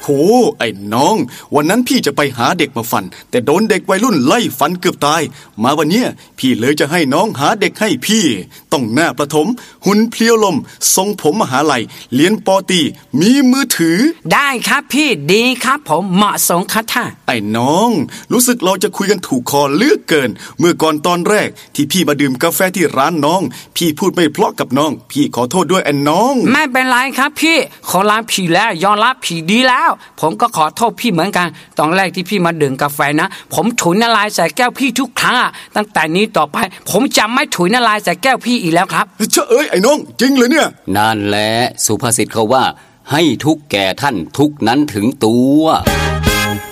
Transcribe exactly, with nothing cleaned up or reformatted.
โหไอ้น้องวันนั้นพี่จะไปหาเด็กมาฟันแต่โดนเด็กวัยรุ่นไล่ฟันเกือบตายมาวันเนี้ยพี่เลยจะให้น้องหาเด็กให้พี่ต้องหน้าประถมหุ่นเพลียวลมทรงผมมหาลัยเรียนป.ตรีมีมือถือได้ครับพี่ดีครับผมเหมาะสมครับท่าไอ้น้องรู้สึกเราจะคุยกันถูกคอเลือกเกินเมื่อก่อนตอนแรกที่พี่มาดื่มกาแฟที่ร้านน้องพี่พูดไม่เพราะกับน้องพี่ขอโทษด้วยไอ้น้องไม่เป็นไรครับพี่ขอลาพี่แล้วยอมรับพี่ดีแล้วผมก็ขอโทษพี่เหมือนกันตอนแรกที่พี่มาดื่มกาแฟนะผมถุยน้ำลายใส่แก้วพี่ทุกครั้งอ่ะตั้งแต่นี้ต่อไปผมจะไม่ถุยน้ำลายใส่แก้วพี่อีกแล้วครับเจ้าเอ้ยไอ้น้องจริงเลยเนี่ยนั่นแหละสุภาษิตเขาว่าให้ทุกแก่ท่านทุกนั้นถึงตัว